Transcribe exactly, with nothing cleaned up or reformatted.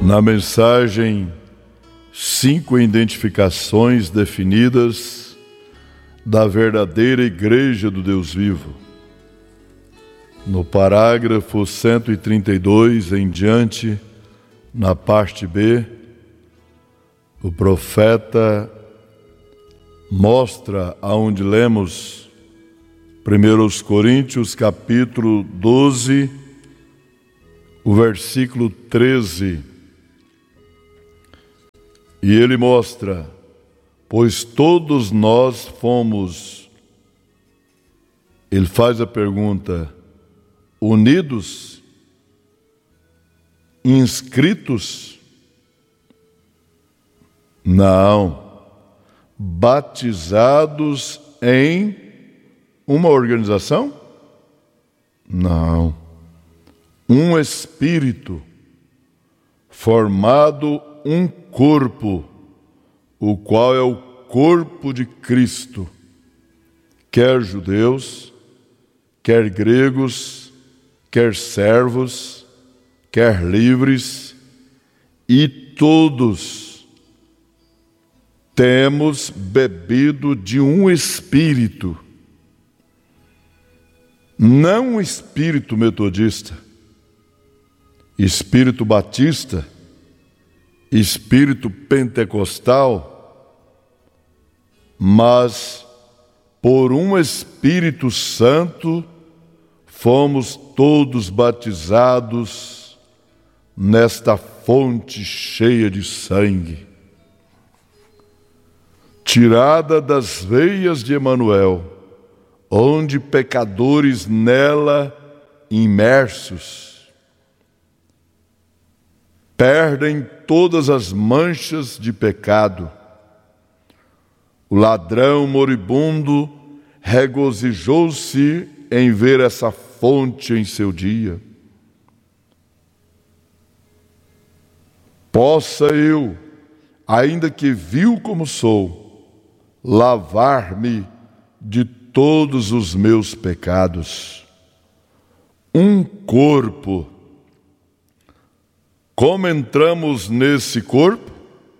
Na mensagem, cinco identificações definidas da verdadeira Igreja do Deus vivo. No parágrafo cento e trinta e dois em diante, na parte B, o profeta mostra aonde lemos primeiro Coríntios capítulo doze, o versículo treze. E ele mostra: pois todos nós fomos, ele faz a pergunta, unidos, inscritos? Não, batizados em uma organização? Não, um espírito, formado um corpo, o qual é o corpo de Cristo, quer judeus, quer gregos, quer servos, quer livres, e todos temos bebido de um espírito, não um espírito metodista, espírito batista, espírito pentecostal, mas por um Espírito Santo fomos todos batizados nesta fonte cheia de sangue, tirada das veias de Emanuel, onde pecadores nela imersos perdem todas as manchas de pecado. O ladrão moribundo regozijou-se em ver essa fonte em seu dia. Possa eu, ainda que vil como sou, lavar-me de todos os meus pecados. Um corpo. Como entramos nesse corpo?